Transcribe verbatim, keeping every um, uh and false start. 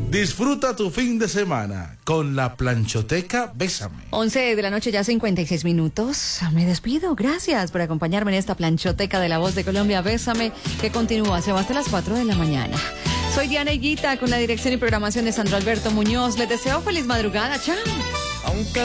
Disfruta tu fin de semana con la planchoteca Bésame. once de la noche, ya cincuenta y seis minutos. Me despido. Gracias por acompañarme en esta planchoteca de La Voz de Colombia. Bésame, que continúa. Se va hasta las cuatro de la mañana. Soy Diana Higuita con la dirección y programación de Sandro Alberto Muñoz. Les deseo feliz madrugada. Chao. Aunque